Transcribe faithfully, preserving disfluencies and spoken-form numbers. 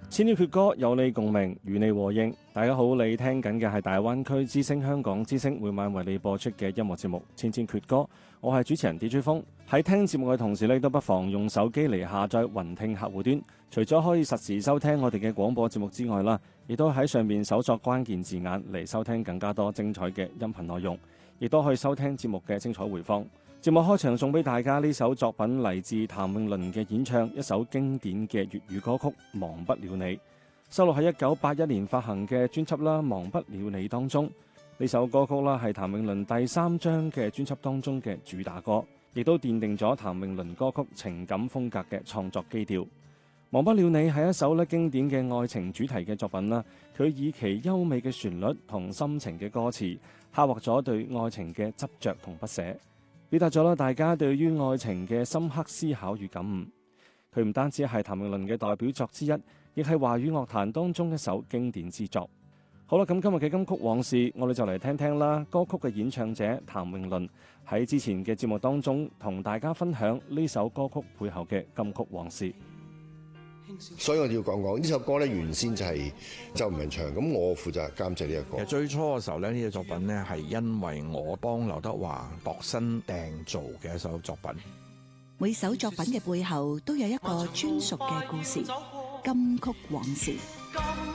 千禧決歌有你共鳴，與你和應。大家好，你聽緊嘅係大灣區之聲香港之聲每晚為你播出嘅音樂節目《千千決歌》，我係主持人 D J 風。喺聽節目嘅同時咧，都不妨用手機嚟下載雲聽客戶端，除咗可以實時收聽我哋嘅廣播節目之外啦，亦都喺上面搜索關鍵字眼嚟收聽更加多精彩嘅音頻內容，亦都可以收聽節目嘅精彩回放。節目開場送俾大家呢首作品嚟自譚詠麟嘅演唱，一首經典嘅粵語歌曲《忘不了你》，收錄喺一九八一年發行嘅專輯啦《忘不了你》當中。呢首歌曲啦係譚詠麟第三張嘅專輯當中嘅主打歌，亦都奠定咗譚詠麟歌曲情感風格嘅創作基調。《忘不了你》係一首咧經典嘅愛情主題嘅作品啦，佢以其優美嘅旋律同深情嘅歌詞，刻畫咗對愛情嘅執着同不捨，表達咗啦大家對於愛情嘅深刻思考與感悟。佢唔單止係譚詠麟嘅代表作之一，亦係華語樂壇當中一首經典之作。好啦，咁今日嘅金曲往事，我哋就嚟聽聽啦。歌曲嘅演唱者譚詠麟喺之前嘅節目當中同大家分享呢首歌曲背後嘅金曲往事。 所以我要講講呢首歌咧，原先就係周文唱，咁我負責監製呢一個。 其實最初嘅時候咧，呢隻作品咧係因為我幫劉德華度身訂造嘅一首作品。 每首作品嘅背後都有一個專屬嘅故事，金曲往事。